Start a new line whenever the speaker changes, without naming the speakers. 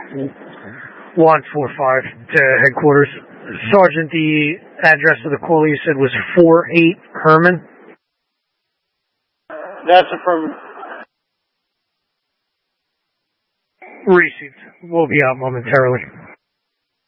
145 to headquarters. Sergeant, the address of the caller you said was 48 Herman?
That's affirmative.
Received. We'll be out momentarily.